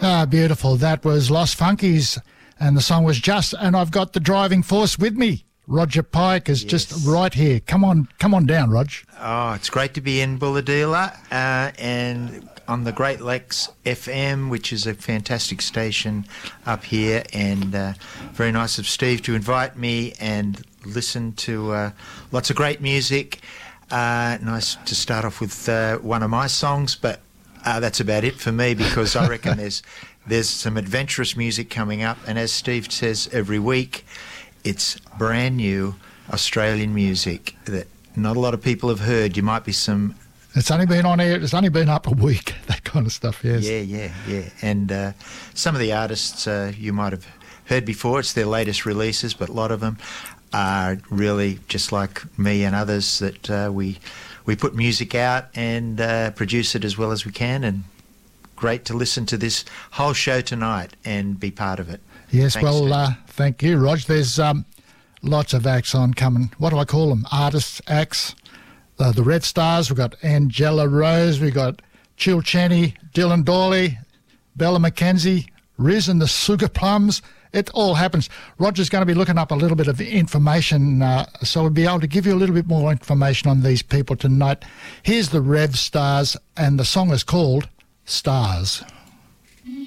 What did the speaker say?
Ah, beautiful. That was Lost Funkies, and the song was Just, and I've got the driving force with me. Roger Pike is just right here. Come on down, Rog. Oh, it's great to be in Bulahdelah and on the Great Lakes FM, which is a fantastic station up here, and very nice of Steve to invite me and listen to lots of great music. Nice to start off with one of my songs, but that's about it for me, because I reckon there's some adventurous music coming up, and as Steve says every week, it's brand new Australian music that not a lot of people have heard. You might be some... It's only been on air, it's only been up a week, that kind of stuff, yes. Yeah. And some of the artists you might have heard before, it's their latest releases, but a lot of them are really just like me and others that we put music out and produce it as well as we can, and great to listen to this whole show tonight and be part of it. Yes, Thanks, well, thank you, Rog. There's lots of acts on coming. What do I call them? Artists, acts. The Red Stars, we've got Angela Rose, we've got Chill Channy, Dylan Dawley, Bella McKenzie, Riz and the Sugar Plums. It all happens. Roger's going to be looking up a little bit of information, so we'll be able to give you a little bit more information on these people tonight. Here's the Red Stars, and the song is called Stars.